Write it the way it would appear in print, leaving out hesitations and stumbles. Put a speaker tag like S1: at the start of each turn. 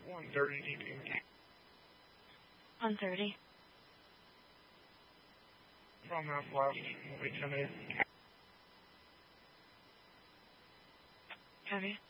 S1: 1:30 DP.
S2: 1:30.
S1: From half left, will be 10-8.
S2: Copy.